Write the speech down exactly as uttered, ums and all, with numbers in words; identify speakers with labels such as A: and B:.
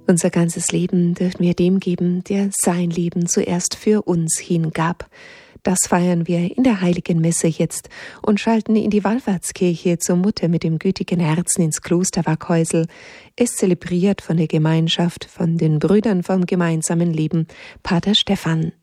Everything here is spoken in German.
A: Unser ganzes Leben dürfen wir dem geben, der sein Leben zuerst für uns hingab. Das feiern wir in der Heiligen Messe jetzt und schalten in die Wallfahrtskirche zur Mutter mit dem gütigen Herzen ins Kloster Wackhäusl. Es zelebriert von der Gemeinschaft, von den Brüdern vom gemeinsamen Leben, Pater Stephan.